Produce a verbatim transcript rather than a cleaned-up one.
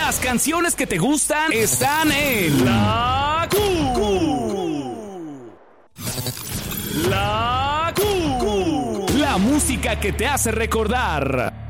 Las canciones que te gustan están en La Q. La Q. La música que te hace recordar.